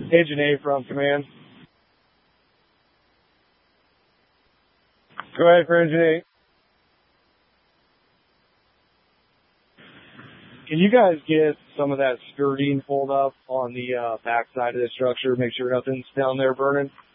Agent A from command. Go ahead for Agent A. Can you guys get some of that skirting pulled up on the back side of the structure? Make sure nothing's down there burning.